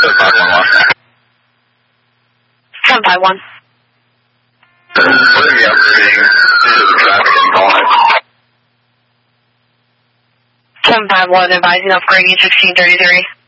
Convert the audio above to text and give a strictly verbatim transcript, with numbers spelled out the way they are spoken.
seven five one. What are you operating due to the traffic in Collins? seven five one, advising upgrading sixteen thirty-three.